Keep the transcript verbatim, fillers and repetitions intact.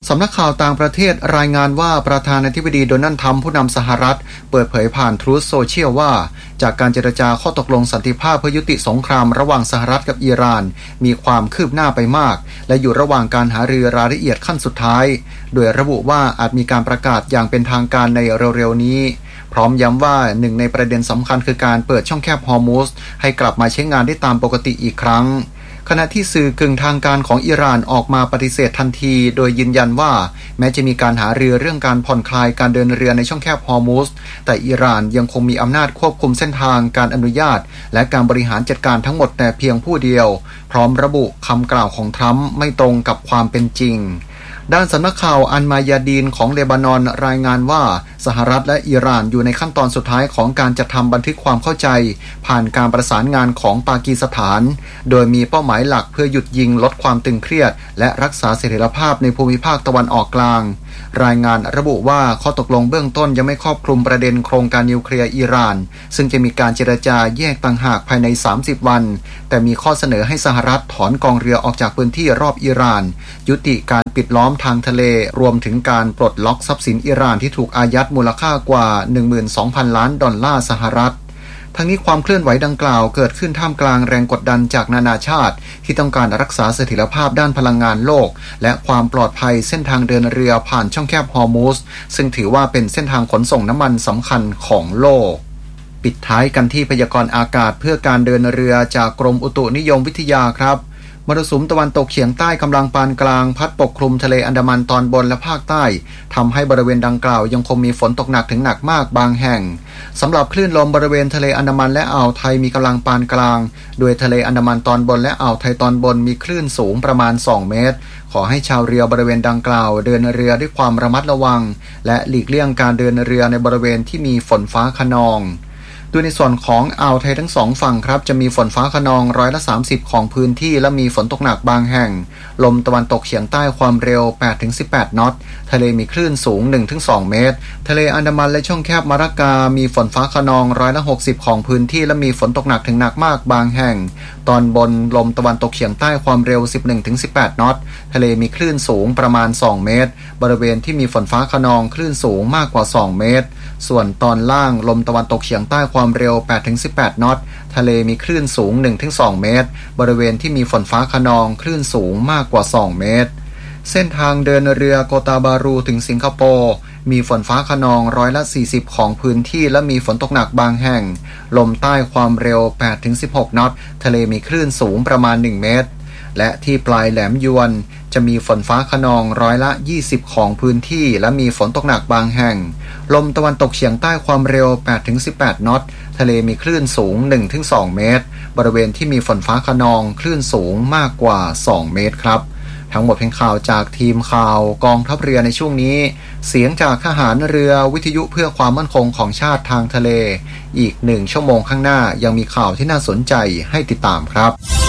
สำนักข่าวต่างประเทศรายงานว่าประธานาธิบดีโดนัลด์ทรัมป์ผู้นำสหรัฐเปิดเผยผ่านทรูธโซเชียลว่าจากการเจรจาข้อตกลงสันติภาพเพื่อยุติสงครามระหว่างสหรัฐกับอิหร่านมีความคืบหน้าไปมากและอยู่ระหว่างการหารือรายละเอียดขั้นสุดท้ายโดยระบุว่าอาจมีการประกาศอย่างเป็นทางการในเร็วๆนี้พร้อมย้ำว่าหนึ่งในประเด็นสำคัญคือการเปิดช่องแคบฮอร์มุซให้กลับมาใช้งานได้ตามปกติอีกครั้งขณะที่สื่อกึ่งทางการของอิหร่านออกมาปฏิเสธทันทีโดยยืนยันว่าแม้จะมีการหารือเรื่องการผ่อนคลายการเดินเรือในช่องแคบฮอร์มุซแต่อิหร่านยังคงมีอำนาจควบคุมเส้นทางการอนุญาตและการบริหารจัดการทั้งหมดแต่เพียงผู้เดียวพร้อมระบุคำกล่าวของทรัมป์ไม่ตรงกับความเป็นจริงด้านสำนักข่าวอันมายาดีนของเลบานอนรายงานว่าสหรัฐและอิหร่านอยู่ในขั้นตอนสุดท้ายของการจัดทำบันทึกความเข้าใจผ่านการประสานงานของปากีสถานโดยมีเป้าหมายหลักเพื่อหยุดยิงลดความตึงเครียดและรักษาเสถียรภาพในภูมิภาคตะวันออกกลางรายงานระบุว่าข้อตกลงเบื้องต้นยังไม่ครอบคลุมประเด็นโครงการนิวเคลียร์อิหร่านซึ่งจะมีการเจรจาแยกต่างหากภายในสามสิบวันแต่มีข้อเสนอให้สหรัฐถอนกองเรือออกจากพื้นที่รอบอิหร่านยุติการปิดล้อมทางทะเลรวมถึงการปลดล็อกทรัพย์สินอิหร่านที่ถูกอายัดมูลค่ากว่า หนึ่งหมื่นสองพัน ล้านดอลลาร์สหรัฐทั้งนี้ความเคลื่อนไหวดังกล่าวเกิดขึ้นท่ามกลางแรงกดดันจากนานาชาติที่ต้องการรักษาเสถียรภาพด้านพลังงานโลกและความปลอดภัยเส้นทางเดินเรือผ่านช่องแคบฮอร์มุซซึ่งถือว่าเป็นเส้นทางขนส่งน้ำมันสำคัญของโลกปิดท้ายกันที่พยากรณ์อากาศเพื่อการเดินเรือจากกรมอุตุนิยมวิทยาครับมรสุมตะวันตกเฉียงใต้กำลังปานกลางพัดปกคลุมทะเลอันดามันตอนบนและภาคใต้ทำให้บริเวณดังกล่าวยังคงมีฝนตกหนักถึงหนักมากบางแห่งสำหรับคลื่นลมบริเวณทะเลอันดามันและอ่าวไทยมีกำลังปานกลางโดยทะเลอันดามันตอนบนและอ่าวไทยตอนบนมีคลื่นสูงประมาณสองเมตรขอให้ชาวเรือบริเวณดังกล่าวเดินเรือด้วยความระมัดระวังและหลีกเลี่ยงการเดินเรือในบริเวณที่มีฝนฟ้าคะนองโดยในส่วนของอ่าวไทยทั้งสองฝั่งครับจะมีฝนฟ้าคะนองร้อยละสามสิบของพื้นที่และมีฝนตกหนักบางแห่งลมตะวันตกเฉียงใต้ความเร็ว แปดถึงสิบแปด นอตทะเลมีคลื่นสูง หนึ่งถึงสอง เมตรทะเลอันดามันและช่องแคบมารักามีฝนฟ้าคะนองร้อยละหกสิบของพื้นที่และมีฝนตกหนักถึงหนักมากบางแห่งตอนบนลมตะวันตกเฉียงใต้ความเร็ว สิบเอ็ดถึงสิบแปด นอตทะเลมีคลื่นสูงประมาณสองเมตรบริเวณที่มีฝนฟ้าคะนองคลื่นสูงมากกว่าสองเมตรส่วนตอนล่างลมตะวันตกเฉียงใต้ความเร็ว แปดถึงสิบแปด นอตทะเลมีคลื่นสูง หนึ่งถึงสอง เมตรบริเวณที่มีฝนฟ้าคะนองคลื่นสูงมากกว่าสองเมตรเส้นทางเดินเรือโกตาบารูถึงสิงคโปร์มีฝนฟ้าคะนองร้อยละสี่สิบของพื้นที่และมีฝนตกหนักบางแห่งลมใต้ความเร็ว แปดถึงสิบหก นอตทะเลมีคลื่นสูงประมาณหนึ่งเมตรและที่ปลายแหลมยวนจะมีฝนฟ้าคะนองร้อยละยี่สิบของพื้นที่และมีฝนตกหนักบางแห่งลมตะวันตกเฉียงใต้ความเร็ว แปดถึงสิบแปด นอตทะเลมีคลื่นสูง หนึ่งถึงสอง เมตรบริเวณที่มีฝนฟ้าคะนองคลื่นสูงมากกว่าสองเมตรครับทั้งหมดเป็นข่าวจากทีมข่าวกองทัพเรือในช่วงนี้เสียงจากทหารเรือวิทยุเพื่อความมั่นคงของชาติทางทะเลอีกหนึ่งชั่วโมงข้างหน้ายังมีข่าวที่น่าสนใจให้ติดตามครับ